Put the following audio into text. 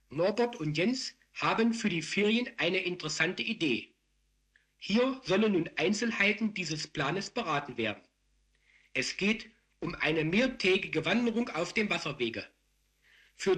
Norbert und Jens haben für die Ferien eine interessante Idee. Hier sollen nun Einzelheiten dieses Planes beraten werden. Es geht um eine mehrtägige Wanderung auf dem Wasserwege.